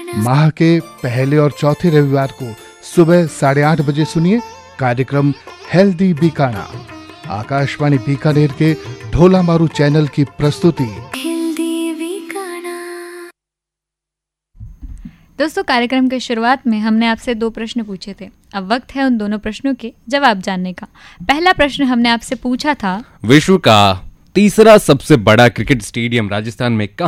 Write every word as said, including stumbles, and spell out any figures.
माह के पहले और चौथे रविवार को सुबह साढ़े आठ बजे सुनिए कार्यक्रम हेल्दी बीकाना, आकाशवाणी बीकानेर के ढोला मारू चैनल की प्रस्तुति। दोस्तों, कार्यक्रम के शुरुआत में हमने आपसे दो प्रश्न पूछे थे। अब वक्त है उन दोनों प्रश्नों के जवाब जानने का। पहला प्रश्न हमने आपसे पूछा था, विश्व का तीसरा सबसे बड़ा क्रिकेट स्टेडियम राजस्थान में कहाँ